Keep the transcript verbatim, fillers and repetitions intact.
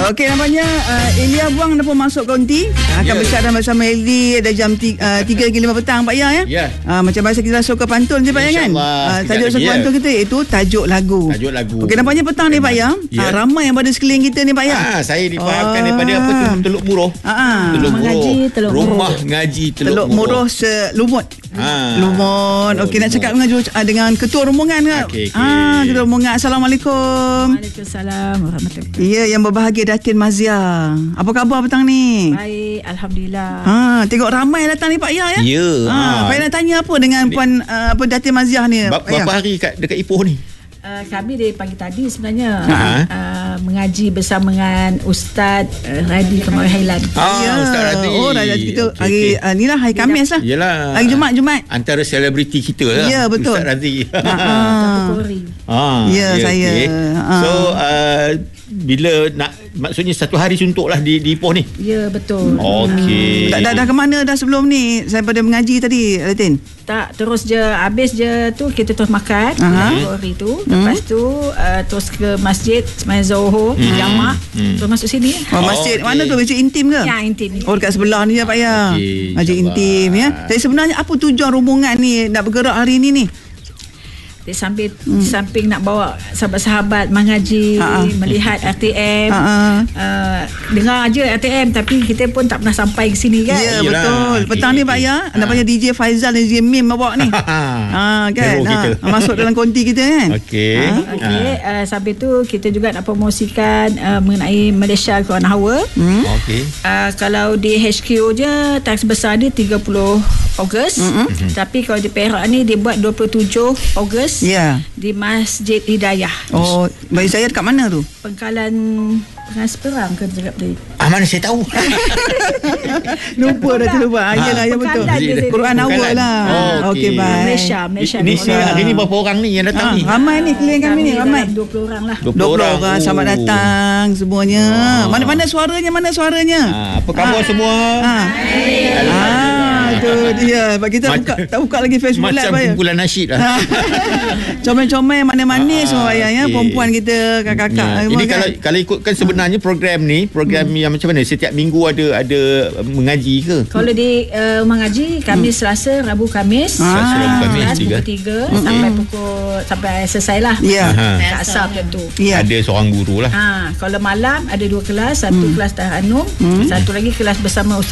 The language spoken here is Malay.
Okey, nampaknya uh, Elia Buang dah pun masuk konti. Akan yeah. bercakap bersama Elia dah jam tiga hingga lima petang Pak Ya. Ya. Yeah. Uh, macam biasa kita suka pantun je Pak Ya kan. Uh, tajuk suka pantun kita iaitu tajuk lagu. Tajuk lagu. Okey, nampaknya petang ni Pak Ya. Yeah. Uh, ramai yang pada sekeliling kita ni Pak Ya. Ah, saya difahamkan oh. daripada apa tu Teluk Muruh. Uh-huh. Teluk Muruh. Mengaji Teluk Muruh. Rumah ngaji Teluk, Teluk Muruh selumut. Ha. Lumut. Okey, nak cakap dengan uh, dengan ketua rombongan ke? Okey, okey. Ah, ketua rombongan. Assalamualaikum. Waalaikumsalam warahmatullahi. Ya, yang berbahagia Datin Mazia. Apa khabar petang ni? Baik, alhamdulillah. Ha, tengok ramai datang ni Pak Ya ya. Ya. Ha, Pak Ya nak tanya apa dengan Ni, puan uh, apa Datin Mazia ni? Ba- berapa hari kat dekat Ipoh ni? Uh, kami dari pagi tadi sebenarnya Ha. uh, mengaji bersama dengan Ustaz uh, Radi Kemawi Hailan. Ah, Ya. Ustaz Radhi. Oh, dah kita Okey, hari okey. uh, ni lah hari Khamis lah. Yalah. Hari Jumaat Jumaat. Antara selebriti kita lah. Ya, betul. Ustaz Radhi. Ha. Kapolri. Ah, Ya, saya. okey. Ah. So, uh, bila nak maksudnya satu hari suntuk lah di, di Ipoh ni. Ya, betul. Okey. Dah, dah, dah ke mana dah sebelum ni? Saya pada mengaji tadi, Datin. Tak, terus je habis je tu kita terus makan Aha. Kapolri tu. Lepas tu uh, terus ke masjid sembahyang Zuhur, jamak. Terus masuk sini. Oh, masjid okey. mana tu? Masjid intim ke? Ya, intim. Oh, dekat sebelah ni ya Pak Ya. Okey, Masjid insyaAllah. intim ya. Jadi sebenarnya apa tujuan rombongan ni nak bergerak hari ni ni? Di samping, hmm. di samping nak bawa sahabat-sahabat mengaji, Ha-ha. melihat R T M, Ha-ha. uh, dengar aja R T M, tapi kita pun tak pernah sampai ke sini kan. Ya, Yelah. betul. Okey, Petang ni okey. Pak Ya, Ha. nampaknya D J Faizal dan D J Mim bawa ni. Ha, kan. Hero kita. Ha, masuk dalam konti kita kan. Okey. Ha. Okey, uh, sampai tu kita juga nak promosikan uh, mengenai Malaysia Al-Quran Hour. Hmm. Okey. Uh, kalau di H Q je taks besar dia tiga puluh Ogos. Mm-hmm. Tapi kalau di Perak ni dia buat dua puluh tujuh Ogos. Ya. Di Masjid Hidayah. Oh, bagi saya dekat mana tu? Pengkalan Pengkalan Seberang ke cakap tadi. Ah, mana saya tahu. Lupa dah terlupa. Ah, yelah, ya betul. Pengkalan je dia. Quran Hour Pengkalan. lah. Oh, Okey, okey. baik. Malaysia, Malaysia. Ni Malaysia. hari ni berapa orang ni yang datang Ha, ni? ramai ni keliling kami ni, ramai. dalam dua puluh orang lah. dua dua puluh orang, orang. Oh. Selamat datang semuanya. Oh. Mana-mana suaranya, mana suaranya? Ah, apa khabar semua? Ha. Ah, tu dia. Bagi kita Macam- buka tak buka lagi Facebook Live Macam Pak Ya. kumpulan nasyid lah. Comel-comel manis-manis Ah, semua Pak Ya ya. okey. Perempuan kita, kakak-kakak. Ya. semua Ini kan? kalau kalau ikutkan sebenarnya program ni, program yang macam mana? Setiap minggu ada ada mengaji ke? Kalau di uh, rumah ngaji kami Selasa, Rabu, Khamis. Selasa, Rabu, Khamis, kelas tiga. pukul tiga sampai pukul sampai selesai lah. Ya. Aha. Tak asal tentu. Ya. Ada seorang guru lah. Ha, kalau malam ada dua kelas, satu kelas Tahanum, satu lagi kelas bersama